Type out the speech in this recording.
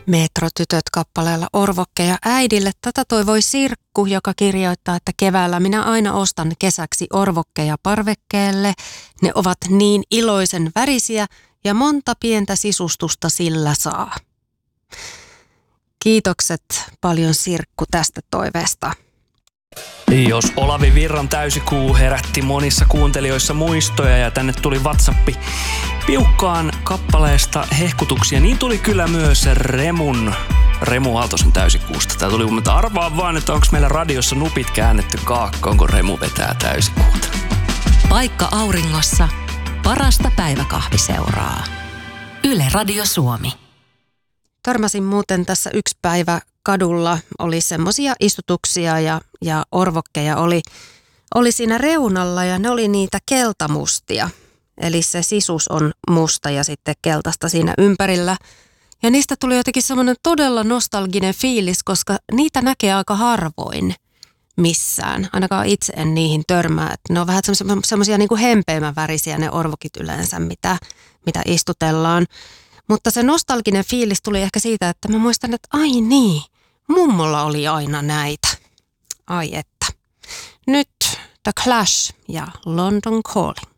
Metrotytöt kappaleella Orvokkeja äidille. Tätä toivoi Sirkku, joka kirjoittaa, että keväällä minä aina ostan kesäksi orvokkeja parvekkeelle. Ne ovat niin iloisen värisiä ja monta pientä sisustusta sillä saa. Kiitokset paljon Sirkku tästä toiveesta. Jos Olavi Virran täysikuu herätti monissa kuuntelijoissa muistoja ja tänne tuli WhatsAppi piukkaan kappaleesta hehkutuksia, niin tuli kyllä myös Remu Aaltosen täysikuusta. Tää tuli mutta arvaa vaan, että onko meillä radiossa nupit käännetty kaakkoon, kun Remu vetää täysikuuta. Paikka auringossa. Parasta päiväkahviseuraa. Yle Radio Suomi. Törmäsin muuten tässä yksi päivä kadulla, oli semmoisia istutuksia ja orvokkeja oli siinä reunalla ja ne oli niitä keltamustia. Eli se sisus on musta ja sitten keltaista siinä ympärillä. Ja niistä tuli jotenkin semmoinen todella nostalginen fiilis, koska niitä näkee aika harvoin missään. Ainakaan itse en niihin törmää. Että ne on vähän semmoisia niin kuin hempeämän värisiä ne orvokit yleensä, mitä istutellaan. Mutta se nostalginen fiilis tuli ehkä siitä, että mä muistan, että ai niin, mummolla oli aina näitä. Ai että. Nyt The Clash ja London Calling.